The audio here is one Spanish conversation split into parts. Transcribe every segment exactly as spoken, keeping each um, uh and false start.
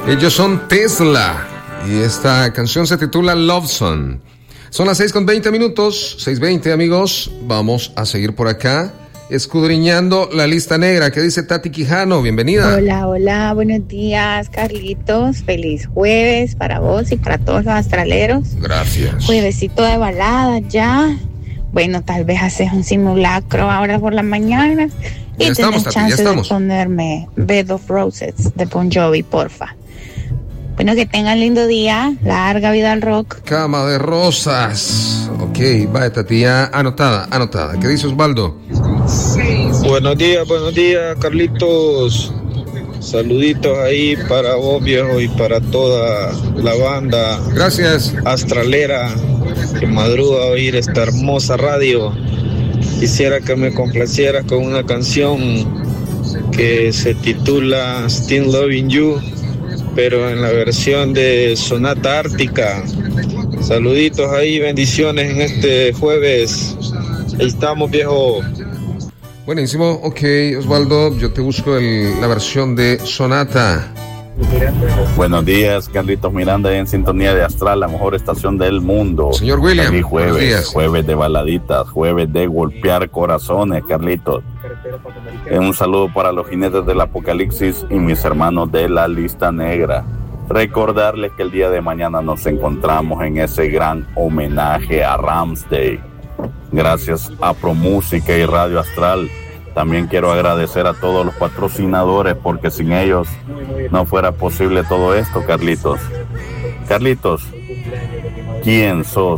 Ellos son Tesla y esta canción se titula Love Song. Son las seis con veinte minutos, seis veinte amigos. Vamos a seguir por acá escudriñando la lista negra. ¿Qué dice Tati Quijano? Bienvenida. Hola, hola, buenos días, Carlitos. Feliz jueves para vos y para todos los astraleros. Gracias. Juevesito de balada ya. Bueno, tal vez haces un simulacro ahora por la mañana y ya tenés estamos, Tati, chance ya estamos. de ponerme Bed of Roses de Bon Jovi, porfa. Bueno, que tengan lindo día, larga vida al rock. Cama de rosas. Ok, vaya Tati, ya anotada, anotada. ¿Qué dice Osvaldo? Buenos días, buenos días, Carlitos. Saluditos ahí para vos, viejo, y para toda la banda. Gracias. Astralera que madruga a oír esta hermosa radio. Quisiera que me complacieras con una canción que se titula Still Loving You, pero en la versión de Sonata Ártica. Saluditos ahí, bendiciones en este jueves. Ahí estamos, viejo. Buenísimo, ok, Osvaldo, yo te busco el, la versión de Sonata. Buenos días, Carlitos Miranda, en sintonía de Astral, la mejor estación del mundo. Señor William, feliz buenos jueves, días. jueves de baladitas, jueves de golpear corazones, Carlitos. Eh, Un saludo para los jinetes del apocalipsis y mis hermanos de la lista negra. Recordarles que el día de mañana nos encontramos en ese gran homenaje a Ramsday. Gracias a ProMúsica y Radio Astral. También quiero agradecer a todos los patrocinadores porque sin ellos no fuera posible todo esto, Carlitos. Carlitos, ¿quién sos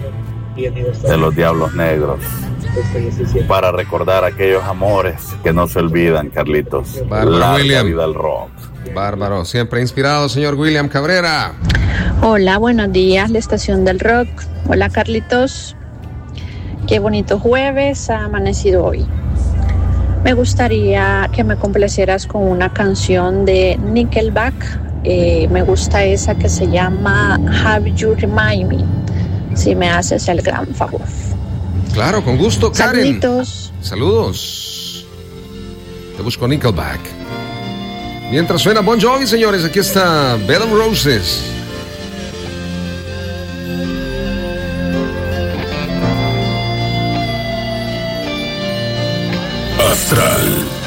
de los Diablos Negros? Para recordar aquellos amores que no se olvidan, Carlitos. Bárbaro, Larga William. vida al rock. Bárbaro, siempre inspirado, señor William Cabrera. Hola, buenos días, la estación del rock. Hola, Carlitos. Qué bonito jueves ha amanecido hoy. Me gustaría que me complacieras con una canción de Nickelback. Eh, me gusta esa que se llama Have You Remind Me. Si me haces el gran favor. Claro, con gusto, Karen. Saluditos. Saludos. Te busco Nickelback. Mientras suena Bon Jovi, señores, aquí está Bed of Roses. Astral.